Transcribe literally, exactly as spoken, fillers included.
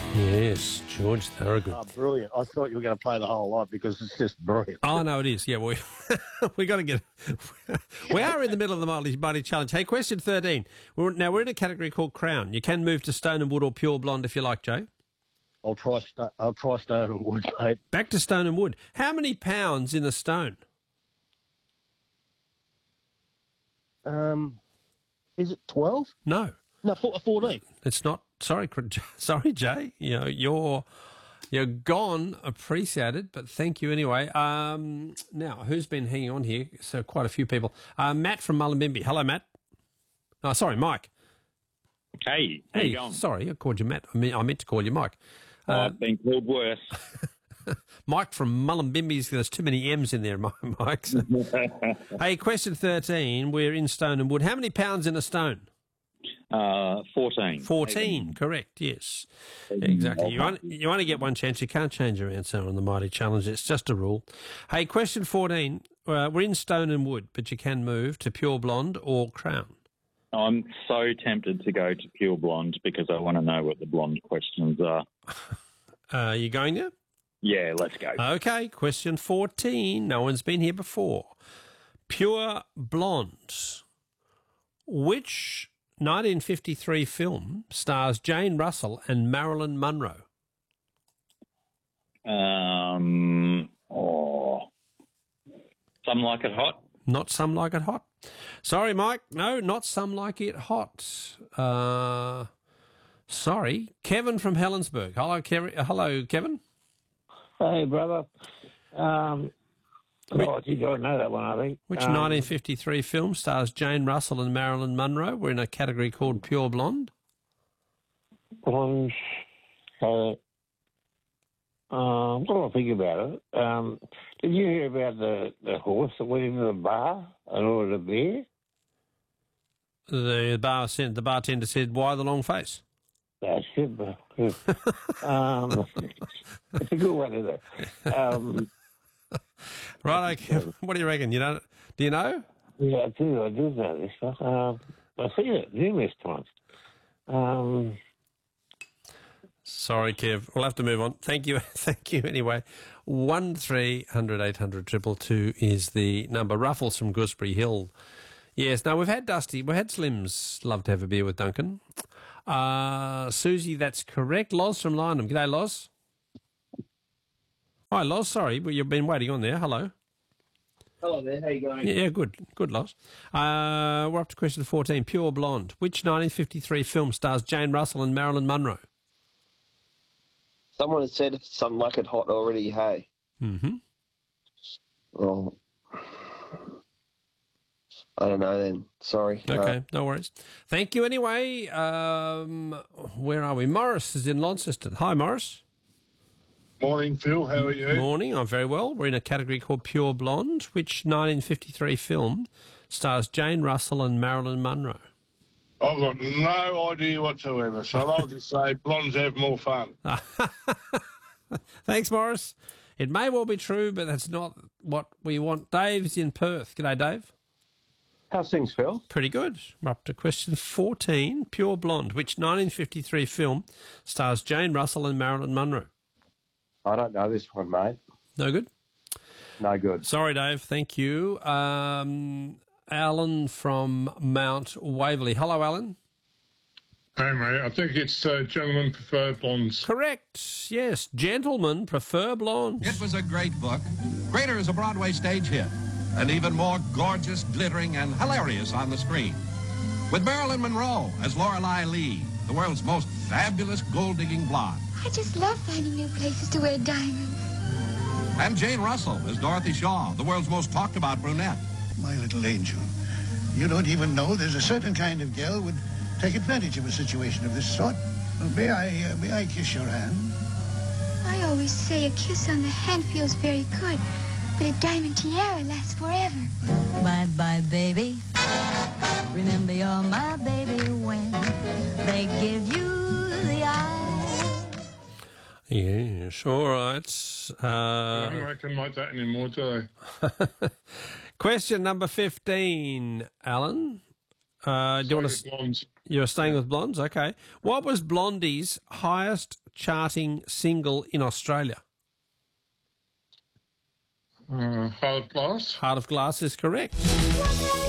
Yes, George Thorogood. Oh, brilliant. I thought you were going to play the whole lot because it's just brilliant. Oh, no, it is. Yeah, we we got to get... We are in the middle of the Multi, multi Challenge. Hey, question thirteen. We're, now, we're in a category called Crown. You can move to Stone and Wood or Pure Blonde if you like, Jay. I'll try, st- I'll try Stone and Wood, mate. Back to Stone and Wood. How many pounds in a stone? Um, is it twelve? No. No, fourteen. It's not. Sorry, sorry, Jay. You know, you're you're gone. Appreciated, but thank you anyway. Um, now, who's been hanging on here? So quite a few people. Uh, Matt from Mullumbimby. Hello, Matt. Oh, sorry, Mike. Hey, how hey, you going? Sorry, I called you Matt. I mean, I meant to call you Mike. Oh, Uh, I've been called worse. Mike from Mullumbimby. There's too many M's in there, Mike. So. Hey, question thirteen. We're in Stone and Wood. How many pounds in a stone? Uh, fourteen. fourteen, correct, yes. Exactly. You, only, you only get one chance. You can't change your answer on the Mighty Challenge. It's just a rule. Hey, question fourteen. Uh, we're in Stone and Wood, but you can move to Pure Blonde or Crown. I'm so tempted to go to Pure Blonde because I want to know what the blonde questions are. Are you going there? Yeah, let's go. Okay, question fourteen. No one's been here before. Pure Blonde. Which nineteen fifty-three film stars Jane Russell and Marilyn Monroe? Um, oh, Some Like It Hot. Not Some Like It Hot. Sorry, Mike. No, not Some Like It Hot. Uh, sorry. Kevin from Helensburgh. Hello, Ke- Hello, Kevin. Hey, brother. Um, oh, you don't know that one, I think. Which um, nineteen fifty-three film stars Jane Russell and Marilyn Monroe? We're in a category called Pure Blonde. Blonde. Uh, uh, I'm going to think about it. Um, did you hear about the, the horse that went into the bar and ordered a beer? The bar sent, the bartender said, "Why the long face?" That's it, but um, it's a good one, isn't it? Um, right, okay. What do you reckon? You don't? Do you know? yeah, I do. I do know this stuff. Uh, I've seen it numerous times. Um, Sorry, Kev. We'll have to move on. Thank you. Thank you anyway. One three hundred eight hundred triple two is the number. Ruffles from Gooseberry Hill. Yes, no, we've had Dusty. We've had Slims. Love to have a beer with Duncan. Uh, Susie, that's correct. Loz from Lynham. G'day, Loz. Hi, Loz. Sorry, but you've been waiting on there. Hello. Hello there, how you going? Yeah, good. Good, Loz. Uh, we're up to question fourteen. Pure Blonde. Which nineteen fifty-three film stars Jane Russell and Marilyn Monroe? Someone has said Some Like It Hot already, hey. Mm-hmm. Well, I don't know then. Sorry. Okay, Uh, no worries. Thank you anyway. Um, where are we? Morris is in Launceston. Hi, Morris. Morning, Phil. How are you? Morning. I'm very well. We're in a category called Pure Blonde, which nineteen fifty-three film stars Jane Russell and Marilyn Monroe. I've got no idea whatsoever, so I'll just say blondes have more fun. Thanks, Morris. It may well be true, but that's not what we want. Dave's in Perth. G'day, Dave. How's things, Phil? Pretty good. We're up to question fourteen. Pure Blonde, which nineteen fifty-three film stars Jane Russell and Marilyn Monroe? I don't know this one, mate. No good? No good. Sorry, Dave. Thank you. Um, Alan from Mount Waverley. Hello, Alan. Hey, mate. I think it's uh, gentlemen prefer blondes. Correct. Yes, gentlemen prefer blondes. It was a great book, greater as a Broadway stage hit, and even more gorgeous, glittering, and hilarious on the screen. With Marilyn Monroe as Lorelei Lee, the world's most fabulous gold-digging blonde. I just love finding new places to wear diamonds. And Jane Russell as Dorothy Shaw, the world's most talked-about brunette. My little angel, you don't even know there's a certain kind of girl would take advantage of a situation of this sort. May I, uh, may I kiss your hand? I always say a kiss on the hand feels very good, but a diamond tiara lasts forever. Bye-bye, baby. Remember you're my baby when they give you the eye. Yes, all right. Uh, I don't reckon like that anymore, do they? Question number fifteen, Alan. Uh, do you want to? Blondes. You're staying with Blondes, okay. What was Blondie's highest charting single in Australia? Uh, Heart of Glass. Heart of Glass is correct.